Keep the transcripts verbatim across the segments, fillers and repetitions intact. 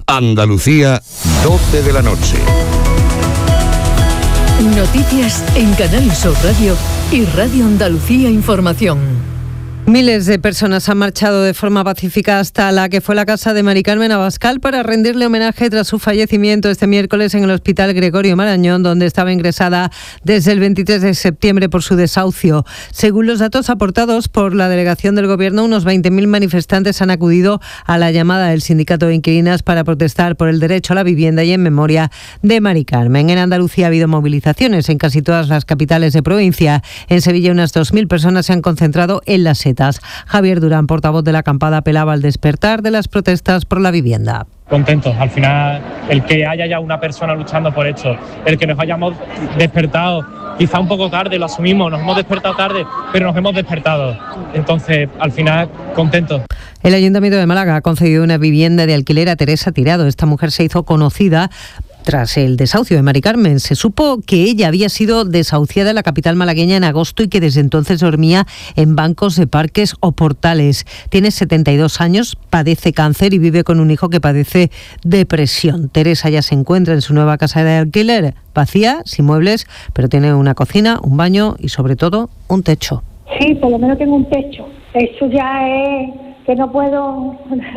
Andalucía, doce de la noche. Noticias en Canal Sur Radio y Radio Andalucía Información. Miles de personas han marchado de forma pacífica hasta la que fue la casa de Mari Carmen Abascal para rendirle homenaje tras su fallecimiento este miércoles en el Hospital Gregorio Marañón, donde estaba ingresada desde el veintitrés de septiembre por su desahucio. Según los datos aportados por la delegación del Gobierno, unos veinte mil manifestantes han acudido a la llamada del Sindicato de Inquilinas para protestar por el derecho a la vivienda y en memoria de Mari Carmen. En Andalucía ha habido movilizaciones en casi todas las capitales de provincia. En Sevilla unas dos mil personas se han concentrado en las setas. Javier Durán, portavoz de la acampada, apelaba al despertar de las protestas por la vivienda. Contentos, al final el que haya ya una persona luchando por esto, el que nos hayamos despertado, quizá un poco tarde, lo asumimos, nos hemos despertado tarde, pero nos hemos despertado, entonces al final contentos. El Ayuntamiento de Málaga ha concedido una vivienda de alquiler a Teresa Tirado. Esta mujer se hizo conocida tras el desahucio de Mari Carmen. Se supo que ella había sido desahuciada en la capital malagueña en agosto y que desde entonces dormía en bancos de parques o portales. Tiene setenta y dos años, padece cáncer y vive con un hijo que padece depresión. Teresa ya se encuentra en su nueva casa de alquiler, vacía, sin muebles, pero tiene una cocina, un baño y sobre todo un techo. Sí, por lo menos tengo un techo. Eso ya es que no puedo.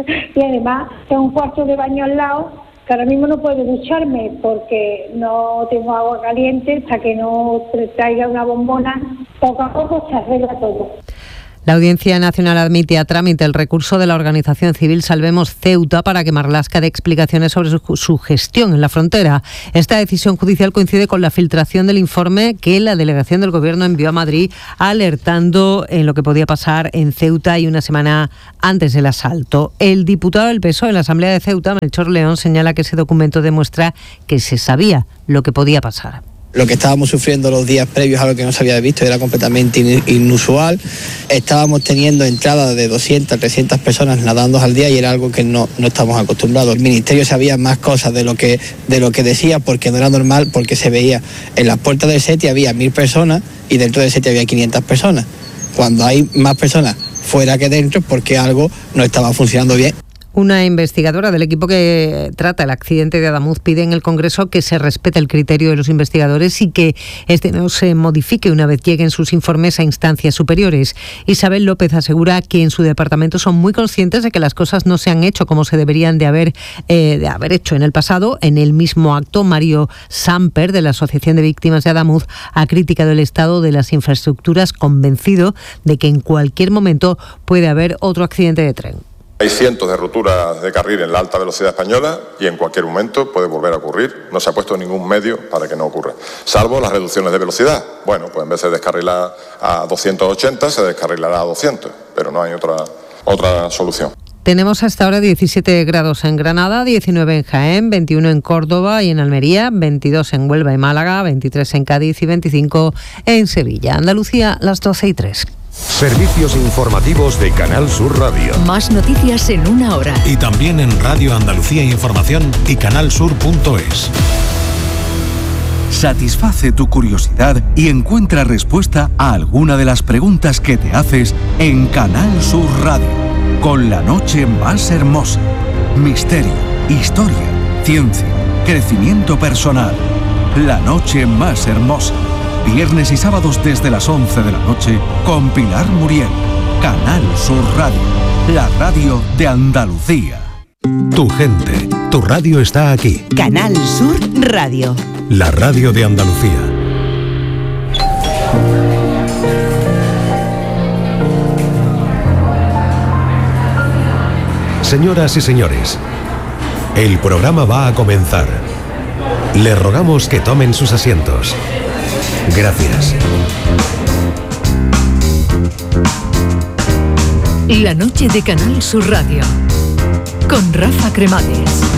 Y además tengo un cuarto de baño al lado, que ahora mismo no puedo ducharme porque no tengo agua caliente. Hasta que no traiga una bombona, poco a poco se arregla todo. La Audiencia Nacional admite a trámite el recurso de la organización civil Salvemos Ceuta para que Marlaska dé explicaciones sobre su, su gestión en la frontera. Esta decisión judicial coincide con la filtración del informe que la delegación del Gobierno envió a Madrid alertando en lo que podía pasar en Ceuta y una semana antes del asalto. El diputado del P S O E en la Asamblea de Ceuta, Melchor León, señala que ese documento demuestra que se sabía lo que podía pasar. Lo que estábamos sufriendo los días previos a lo que no se había visto era completamente inusual. Estábamos teniendo entradas de doscientas, trescientas personas nadando al día y era algo que no, no estamos acostumbrados. El Ministerio sabía más cosas de lo que de lo que decía porque no era normal, porque se veía en las puertas del SETI había mil personas y dentro del SETI había quinientas personas. Cuando hay más personas fuera que dentro, porque algo no estaba funcionando bien. Una investigadora del equipo que trata el accidente de Adamuz pide en el Congreso que se respete el criterio de los investigadores y que este no se modifique una vez lleguen sus informes a instancias superiores. Isabel López asegura que en su departamento son muy conscientes de que las cosas no se han hecho como se deberían de haber, eh, de haber hecho en el pasado. En el mismo acto, Mario Samper, de la Asociación de Víctimas de Adamuz, ha criticado el estado de las infraestructuras, convencido de que en cualquier momento puede haber otro accidente de tren. Hay cientos de roturas de carril en la alta velocidad española y en cualquier momento puede volver a ocurrir. No se ha puesto ningún medio para que no ocurra, salvo las reducciones de velocidad. Bueno, pues en vez de descarrilar a doscientos ochenta, se descarrilará a doscientos, pero no hay otra, otra solución. Tenemos hasta ahora diecisiete grados en Granada, diecinueve en Jaén, veintiuno en Córdoba y en Almería, veintidós en Huelva y Málaga, veintitrés en Cádiz y veinticinco en Sevilla. Andalucía, las doce y tres. Servicios informativos de Canal Sur Radio. Más noticias en una hora. Y también en Radio Andalucía Información y canal sur punto es. Satisface tu curiosidad y encuentra respuesta a alguna de las preguntas que te haces en Canal Sur Radio. Con la noche más hermosa. Misterio, historia, ciencia, crecimiento personal. La noche más hermosa. Viernes y sábados desde las once de la noche con Pilar Muriel. Canal Sur Radio, la radio de Andalucía. Tu gente, tu radio está aquí. Canal Sur Radio. La radio de Andalucía. Señoras y señores, el programa va a comenzar. Les rogamos que tomen sus asientos. Gracias. La noche de Canal Sur Radio con Rafa Cremades.